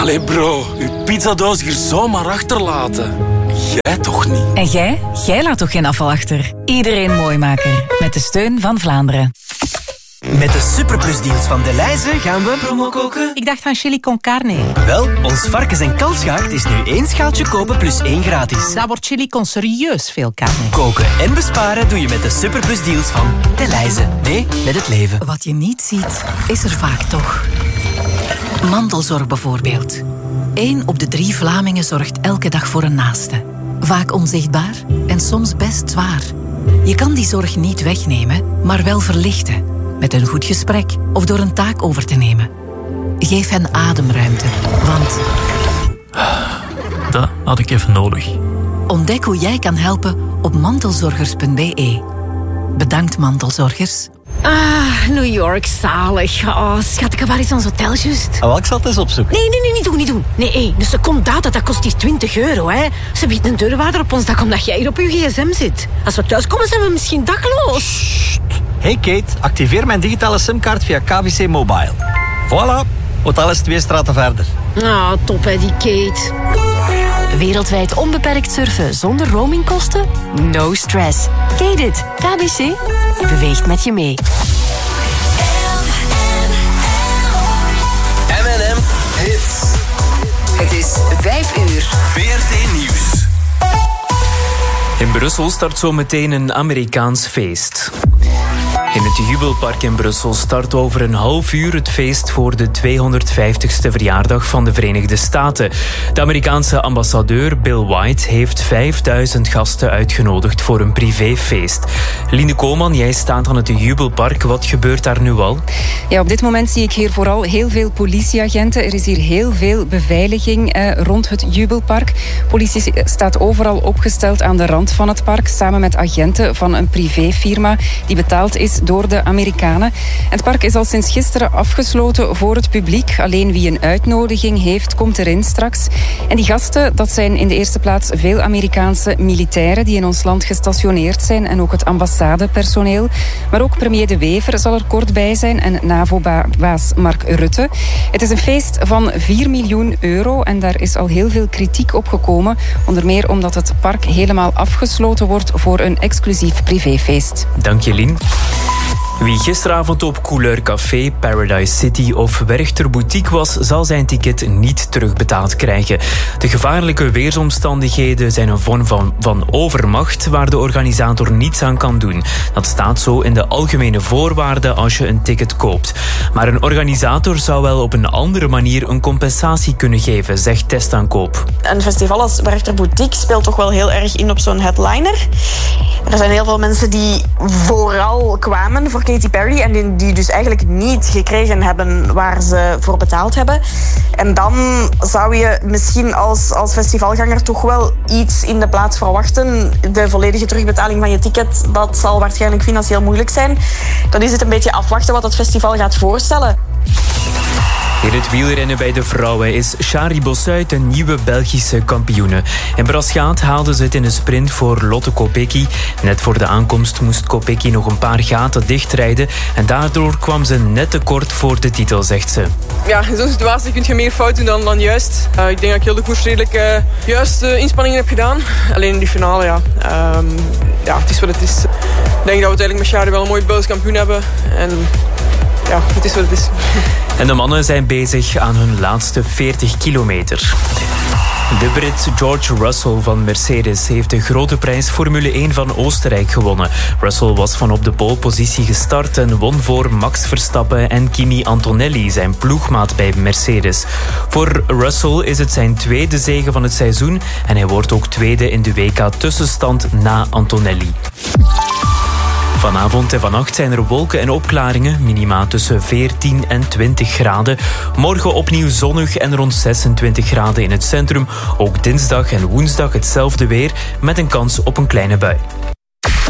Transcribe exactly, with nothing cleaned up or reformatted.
Allee bro, uw pizzadoos hier zomaar achterlaten. Jij toch niet? En jij? Jij laat toch geen afval achter? Iedereen Mooimaker. Met de steun van Vlaanderen. Met de superplusdeals van Delhaize gaan we promo koken. Ik dacht aan chili con carne. Wel, ons varkens- en kalfsgaard is nu één schaaltje kopen plus één gratis. Daar wordt chili con serieus veel carne. Koken en besparen doe je met de superplusdeals van Delhaize. Nee, met het leven. Wat je niet ziet, is er vaak toch. Mantelzorg bijvoorbeeld. Eén op de drie Vlamingen zorgt elke dag voor een naaste. Vaak onzichtbaar en soms best zwaar. Je kan die zorg niet wegnemen, maar wel verlichten. Met een goed gesprek of door een taak over te nemen. Geef hen ademruimte, want... Dat had ik even nodig. Ontdek hoe jij kan helpen op mantelzorgers punt b e. Bedankt, mantelzorgers. Ah, New York, zalig. Oh, schat, waar is ons hotel juist? Oh, ik zal het eens opzoeken. Nee, nee, nee, niet doen, niet doen. Nee, hey, de secondata, dat kost hier twintig euro, hè. Ze biedt een deurwaarder op ons dak omdat jij hier op je gsm zit. Als we thuiskomen, zijn we misschien dakloos. Hey Kate, activeer mijn digitale simkaart via K V C Mobile. Voilà, hotel is twee straten verder. Ah, top hè, die Kate. Wereldwijd onbeperkt surfen zonder roamingkosten? No stress. Kate it. K B C beweegt met je mee. M en M Hits. Het is vijf uur. V R T Nieuws. In Brussel start zo meteen een Amerikaans feest. In het Jubelpark in Brussel start over een half uur het feest voor de tweehonderdvijftigste verjaardag van de Verenigde Staten. De Amerikaanse ambassadeur Bill White heeft vijfduizend gasten uitgenodigd voor een privéfeest. Linde Koolman, jij staat aan het Jubelpark. Wat gebeurt daar nu al? Ja, op dit moment zie ik hier vooral heel veel politieagenten. Er is hier heel veel beveiliging eh, rond het Jubelpark. Politie staat overal opgesteld aan de rand van het park, samen met agenten van een privéfirma die betaald is door de Amerikanen. Het park is al sinds gisteren afgesloten voor het publiek. Alleen wie een uitnodiging heeft, komt erin straks. En die gasten, dat zijn in de eerste plaats veel Amerikaanse militairen die in ons land gestationeerd zijn en ook het ambassadepersoneel. Maar ook premier De Wever zal er kort bij zijn en NAVO-baas Mark Rutte. Het is een feest van vier miljoen euro en daar is al heel veel kritiek op gekomen. Onder meer omdat het park helemaal afgesloten wordt voor een exclusief privéfeest. Dank je, Lien. Wie gisteravond op Couleur Café, Paradise City of Werchter Boutique was, zal zijn ticket niet terugbetaald krijgen. De gevaarlijke weersomstandigheden zijn een vorm van, van overmacht waar de organisator niets aan kan doen. Dat staat zo in de algemene voorwaarden als je een ticket koopt. Maar een organisator zou wel op een andere manier een compensatie kunnen geven, zegt Testaankoop. Een festival als Werchter Boutique speelt toch wel heel erg in op zo'n headliner. Er zijn heel veel mensen die vooral kwamen voor Katy Perry en die, die dus eigenlijk niet gekregen hebben waar ze voor betaald hebben. En dan zou je misschien als, als festivalganger toch wel iets in de plaats verwachten. De volledige terugbetaling van je ticket, dat zal waarschijnlijk financieel moeilijk zijn. Dan is het een beetje afwachten wat het festival gaat voorstellen. In het wielrennen bij de vrouwen is Shari Bossuit een nieuwe Belgische kampioene. In Braschaat haalde ze het in een sprint voor Lotte Kopecky. Net voor de aankomst moest Kopecky nog een paar gaten dichtrijden en daardoor kwam ze net te kort voor de titel, zegt ze. Ja, in zo'n situatie kun je meer fout doen dan, dan juist. Uh, ik denk dat ik heel de koers redelijk uh, juist uh, inspanningen heb gedaan. Alleen in die finale, ja. Um, ja, het is wat het is. Ik denk dat we uiteindelijk met Shari wel een mooie Belgisch kampioen hebben. En ja, het is wat het is. En de mannen zijn bezig aan hun laatste veertig kilometer. De Brit George Russell van Mercedes heeft de grote prijs Formule één van Oostenrijk gewonnen. Russell was van op de polepositie gestart en won voor Max Verstappen en Kimi Antonelli, zijn ploegmaat bij Mercedes. Voor Russell is het zijn tweede zege van het seizoen en hij wordt ook tweede in de W K-tussenstand na Antonelli. Vanavond en vannacht zijn er wolken en opklaringen, minima tussen veertien en twintig graden. Morgen opnieuw zonnig en rond zesentwintig graden in het centrum. Ook dinsdag en woensdag hetzelfde weer met een kans op een kleine bui.